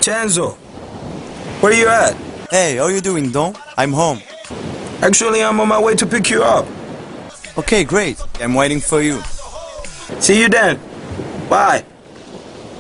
Vincenzo, where you at? Hey, how you doing, Don? I'm home. Actually, I'm on my way to pick you up. Okay, great. I'm waiting for you. See you then. Bye.